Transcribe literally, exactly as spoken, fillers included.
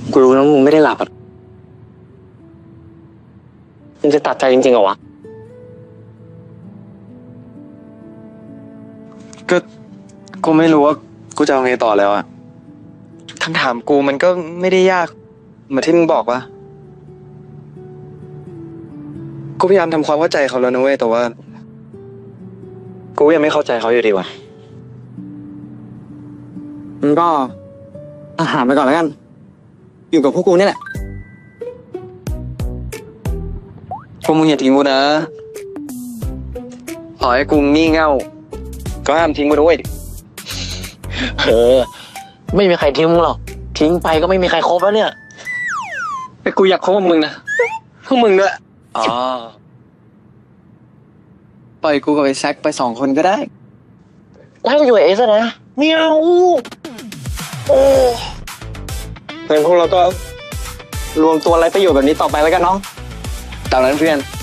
กูรู้นะมึงไม่ได้หลับอ่ะมึงจะตัดใจจริงๆเหรอวะก็กูไม่รู้ว่ากูจะเอาไงต่อแล้วอะคำถามกูมันก็ไม่ได้ยากเหมือนที่มึงบอกว่ากูพยายามทำความเข้าใจเขาแล้วนะเว้ยแต่ว่ากูยังไม่เข้าใจเขาอยู่ดีว่ะมึงก็อาหารไปก่อนแล้วกันอยู่กับพวกกูนี่แหละพวกมึงอย่าทิ้งกูนะต่อให้กูงี่เง่าก็ห้ามทิ้งกูด้วยเออไม่มีใครทิ้งมึงหรอกทิ้งไปก็ไม่มีใครครบแล้วเนี่ยแต่กูอยากคบกับมึงนะพวกมึงด้วยอ๋อปล่อยกูกับไอ้แซคไปสองคนก็ได้แล้วอยู่กับเอสนะไม่เอาโอ้งั้นพวกเราก็รวมตัวอะไรประโยชน์แบบนี้ต่อไปแล้วกันน้องตามนั้นเพื่อน